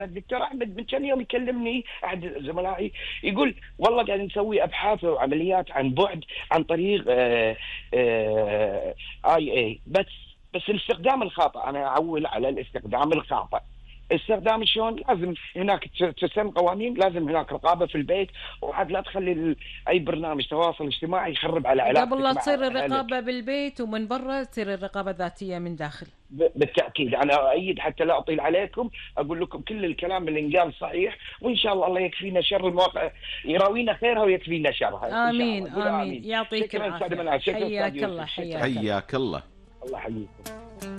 الدكتور احمد من كم يوم يكلمني احد زملائي يقول والله قاعد نسوي ابحاث وعمليات عن بعد عن طريق اي اي، بس الاستخدام الخاطئ. انا اعول على الاستخدام الخاطئ. استخدام شلون؟ لازم هناك تسن قوانين، لازم هناك رقابه في البيت، وعاد لا تخلي اي برنامج تواصل اجتماعي يخرب على علاقتك قبل لا مع تصير اهلك. الرقابة بالبيت ومن برا تصير الرقابة الذاتية من داخل. بالتاكيد انا اؤيد، حتى لا اطيل عليكم اقول لكم كل الكلام اللي انقال صحيح، وان شاء الله يكفينا شر المواقع، يراوينا خيرها ويكفينا شرها ان شاء آمين الله. قولوا آمين. امين. يعطيك شكرا استاذ العافية. منال، شكرا استاذ حياك الله يوسف، شكرا. حياك الله. حياك الله. الله يحييكم.